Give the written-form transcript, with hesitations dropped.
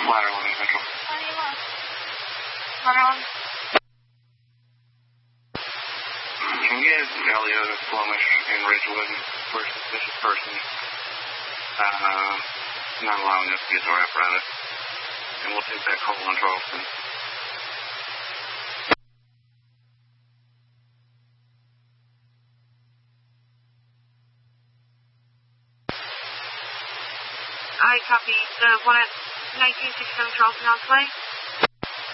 Ladder 1 Central. Ladder 1. Can you get Elliot and Flemish in Ridgewood for a suspicious person? Not allowing us to get door apparatus. And we'll take that call on Charleston. I copy. The one at 1967 Charleston on play.